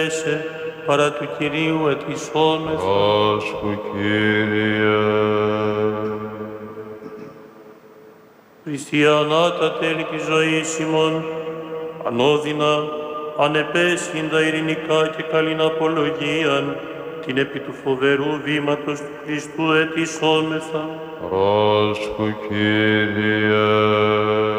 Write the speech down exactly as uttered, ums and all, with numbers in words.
παρά του Κυρίου ετισόμεθα. Άσχου, Κύριε. Χριστιανά τα τέλη της ζωής ημών, ανώδυνα, ανεπέσχυντα ειρηνικά και καλήν απολογίαν, την επί του φοβερού βήματος του Χριστού ετισόμεθα. Άσχου, Κύριε.